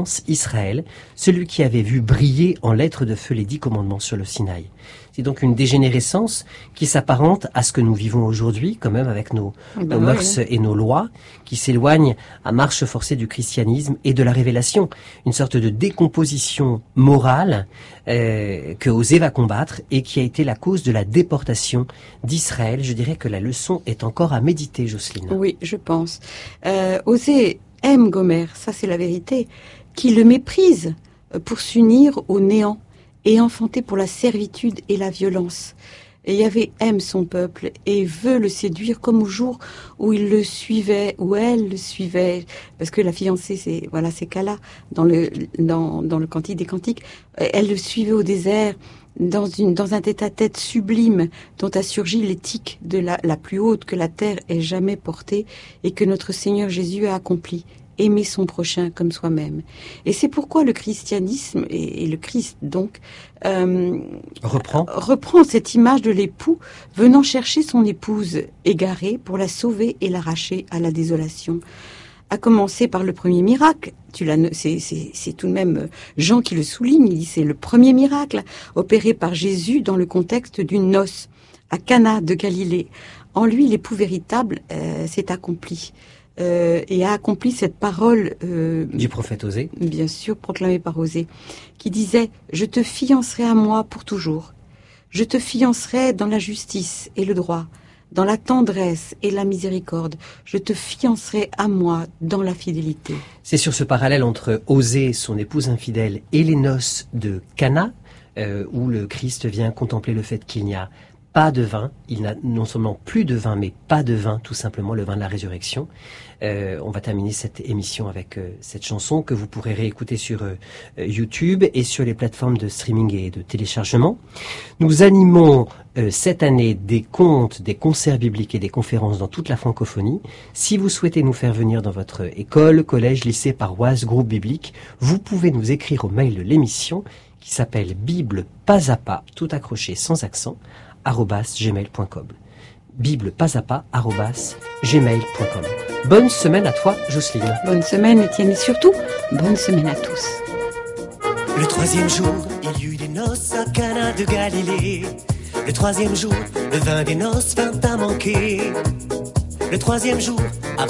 l'Alliance, Israël, celui qui avait vu briller en lettres de feu les 10 commandements sur le Sinaï. C'est donc une dégénérescence qui s'apparente à ce que nous vivons aujourd'hui, quand même avec nos mœurs et nos lois, qui s'éloignent à marche forcée du christianisme et de la révélation. Une sorte de décomposition morale que Osée va combattre et qui a été la cause de la déportation d'Israël. Je dirais que la leçon est encore à méditer, Jocelyne. Oui, je pense. Osée aime Gomer, ça c'est la vérité, qui le méprise pour s'unir au néant et enfanté pour la servitude et la violence. Et Yahvé aime son peuple et veut le séduire comme au jour où il le suivait, où elle le suivait, parce que la fiancée, c'est Kala dans le Cantique des Cantiques. Elle le suivait au désert dans un tête-à-tête sublime dont a surgi l'éthique de la plus haute que la terre ait jamais portée et que notre Seigneur Jésus a accompli. Aimer son prochain comme soi-même. Et c'est pourquoi le christianisme, et le Christ donc, reprend cette image de l'époux venant chercher son épouse égarée pour la sauver et l'arracher à la désolation. À commencer par le premier miracle, c'est tout de même Jean qui le souligne, il dit c'est le premier miracle opéré par Jésus dans le contexte d'une noce à Cana de Galilée. En lui, l'époux véritable s'est accompli. Et a accompli cette parole du prophète Osée, bien sûr proclamée par Osée, qui disait « Je te fiancerai à moi pour toujours. Je te fiancerai dans la justice et le droit, dans la tendresse et la miséricorde. Je te fiancerai à moi dans la fidélité. » C'est sur ce parallèle entre Osée, son épouse infidèle, et les noces de Cana, où le Christ vient contempler le fait qu'il n'y a pas de vin, il n'a non seulement plus de vin, mais pas de vin, tout simplement, le vin de la résurrection. On va terminer cette émission avec cette chanson que vous pourrez réécouter sur YouTube et sur les plateformes de streaming et de téléchargement. Nous animons cette année des contes, des concerts bibliques et des conférences dans toute la francophonie. Si vous souhaitez nous faire venir dans votre école, collège, lycée, paroisse, groupe biblique, vous pouvez nous écrire au mail de l'émission qui s'appelle Bible pas à pas, tout accroché sans accent, @gmail.com. Bible pas à pas @gmail.com. Bonne semaine à toi, Jocelyne. Bonne semaine, Étienne, et surtout, bonne semaine à tous. Le troisième jour, il y eut des noces à Cana de Galilée. Le troisième jour, le vin des noces vint à manquer. Le troisième jour, avant